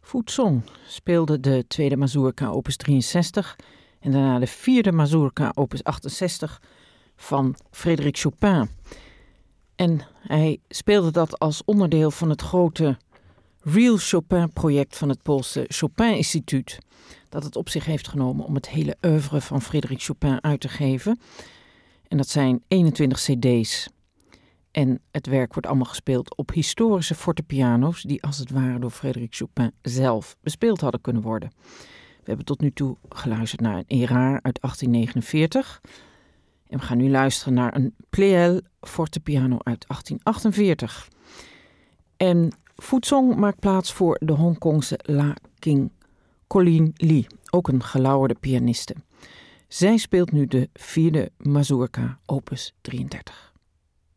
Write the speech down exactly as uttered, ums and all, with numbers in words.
Fu Song speelde de tweede mazurka opus drieënzestig en daarna de vierde mazurka opus achtenzestig van Frédéric Chopin. En hij speelde dat als onderdeel van het grote Real Chopin-project van het Poolse Chopin-instituut, dat het op zich heeft genomen om het hele oeuvre van Frédéric Chopin uit te geven. En dat zijn eenentwintig cd's. En het werk wordt allemaal gespeeld op historische fortepiano's die als het ware door Frédéric Chopin zelf bespeeld hadden kunnen worden. We hebben tot nu toe geluisterd naar een Erard uit achttien negenenveertig. En we gaan nu luisteren naar een Pleyel fortepiano uit achttien achtenveertig. En Fu Song maakt plaats voor de Hongkongse La King Colleen Lee, ook een gelauwerde pianiste. Zij speelt nu de vierde mazurka opus drieëndertig.